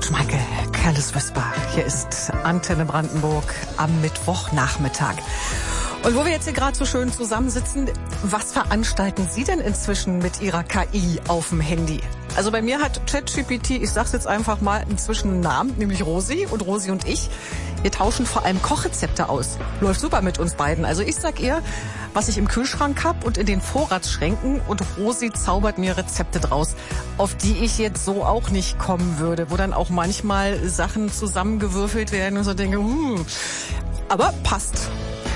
George Michael, Careless Whisper. Hier ist Antenne Brandenburg am Mittwochnachmittag. Und wo wir jetzt hier gerade so schön zusammensitzen, was veranstalten Sie denn inzwischen mit Ihrer KI auf dem Handy? Also bei mir hat ChatGPT, ich sag's jetzt einfach mal, inzwischen einen Namen, nämlich Rosi. Und Rosi und ich, wir tauschen vor allem Kochrezepte aus. Läuft super mit uns beiden. Also ich sag ihr, was ich im Kühlschrank hab und in den Vorratsschränken, und Rosi zaubert mir Rezepte draus, auf die ich jetzt so auch nicht kommen würde, wo dann auch manchmal Sachen zusammengewürfelt werden und so denke, aber passt.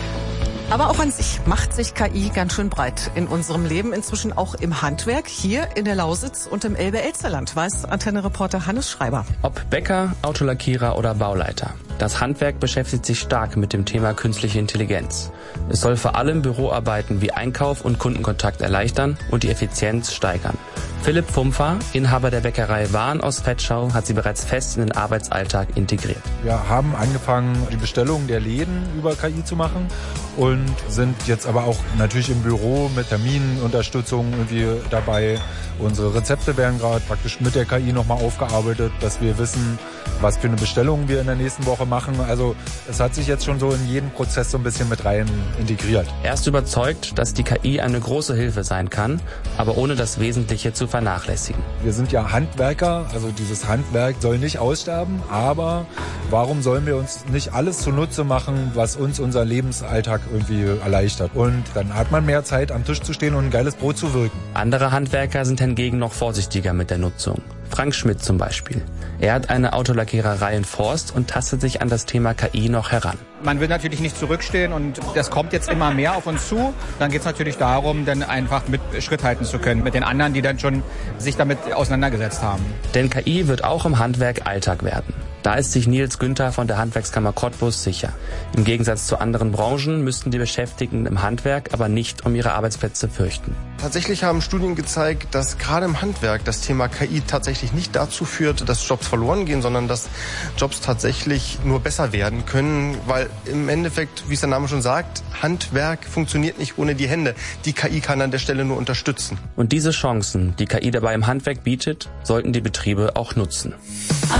Aber auch an sich macht sich KI ganz schön breit in unserem Leben, inzwischen auch im Handwerk, hier in der Lausitz und im Elbe-Elsterland, weiß Antenne-Reporter Hannes Schreiber. Ob Bäcker, Autolackierer oder Bauleiter. Das Handwerk beschäftigt sich stark mit dem Thema künstliche Intelligenz. Es soll vor allem Büroarbeiten wie Einkauf und Kundenkontakt erleichtern und die Effizienz steigern. Philipp Pfumpfer, Inhaber der Bäckerei Wahn aus Vetschau, hat sie bereits fest in den Arbeitsalltag integriert. Wir haben angefangen, die Bestellung der Läden über KI zu machen und sind jetzt aber auch natürlich im Büro mit Terminunterstützung irgendwie dabei. Unsere Rezepte werden gerade praktisch mit der KI nochmal aufgearbeitet, dass wir wissen, was für eine Bestellung wir in der nächsten Woche machen. Also es hat sich jetzt schon so in jeden Prozess so ein bisschen mit rein integriert. Er ist überzeugt, dass die KI eine große Hilfe sein kann, aber ohne das Wesentliche zu vernachlässigen. Wir sind ja Handwerker, also dieses Handwerk soll nicht aussterben, aber warum sollen wir uns nicht alles zunutze machen, was uns unser Lebensalltag irgendwie erleichtert? Und dann hat man mehr Zeit, am Tisch zu stehen und ein geiles Brot zu wirken. Andere Handwerker sind hingegen noch vorsichtiger mit der Nutzung. Frank Schmidt zum Beispiel. Er hat eine Autolackiererei in Forst und tastet sich an das Thema KI noch heran. Man will natürlich nicht zurückstehen und das kommt jetzt immer mehr auf uns zu. Dann geht es natürlich darum, dann einfach mit Schritt halten zu können mit den anderen, die dann schon sich damit auseinandergesetzt haben. Denn KI wird auch im Handwerk Alltag werden. Da ist sich Nils Günther von der Handwerkskammer Cottbus sicher. Im Gegensatz zu anderen Branchen müssten die Beschäftigten im Handwerk aber nicht um ihre Arbeitsplätze fürchten. Tatsächlich haben Studien gezeigt, dass gerade im Handwerk das Thema KI tatsächlich nicht dazu führt, dass Jobs verloren gehen, sondern dass Jobs tatsächlich nur besser werden können, weil im Endeffekt, wie es der Name schon sagt, Handwerk funktioniert nicht ohne die Hände. Die KI kann an der Stelle nur unterstützen. Und diese Chancen, die KI dabei im Handwerk bietet, sollten die Betriebe auch nutzen.